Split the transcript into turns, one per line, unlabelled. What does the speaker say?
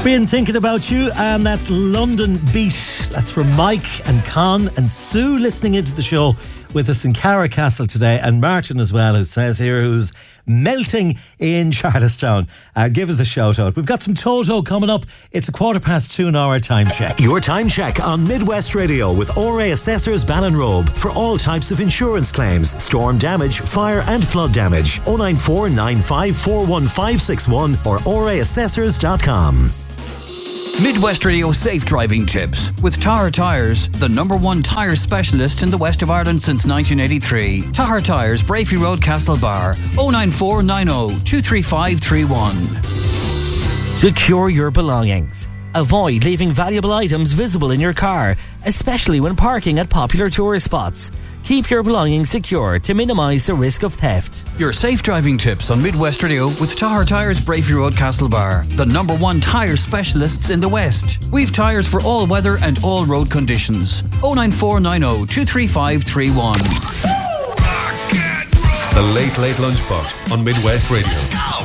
Been thinking about you, and that's London Beat. That's for Mike and Con and Sue listening into the show with us in Carricastle today, and Martin as well, who says here, who's melting in Charlestown. Give us a shout out. We've got some Toto coming up. It's 2:15 in our time check.
Your time check on Midwest Radio with ORA Assessors Ballinrobe for all types of insurance claims, storm damage, fire and flood damage. 094 95 41561 or oraassessors.com.
Midwest Radio Safe Driving Tips with Tahar Tyres, the #1 tyre specialist in the west of Ireland since 1983. Tahar Tyres, Brafey Road, Castlebar. 09490 23531.
Secure your belongings. Avoid leaving valuable items visible in your car, especially when parking at popular tourist spots. Keep your belongings secure to minimise the risk of theft.
Your safe driving tips on Midwest Radio with Tahar Tyres, Brafey Road, Castlebar, the #1 tyre specialists in the West. We've tyres for all weather and all road conditions. 09490 23531.
The Late Lunchbox on Midwest Radio.